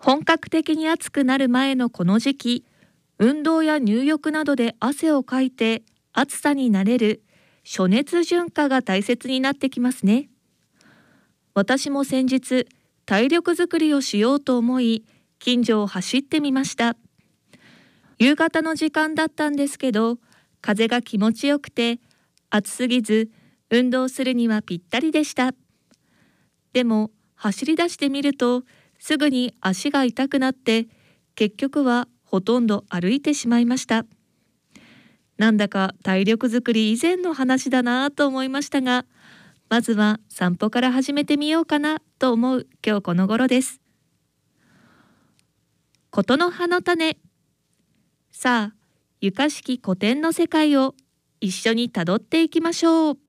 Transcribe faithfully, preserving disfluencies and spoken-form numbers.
本格的に暑くなる前のこの時期、運動や入浴などで汗をかいて暑さに慣れる暑熱順化が大切になってきますね。私も先日、体力づくりをしようと思い、近所を走ってみました。夕方の時間だったんですけど、風が気持ちよくて、暑すぎず運動するにはぴったりでした。でも走り出してみると、すぐに足が痛くなって、結局はほとんど歩いてしまいました。なんだか体力づくり以前の話だなぁと思いましたが、まずは散歩から始めてみようかなと思う今日この頃です。ことの葉の種。さあ、ゆかしき古典の世界を一緒にたどっていきましょう。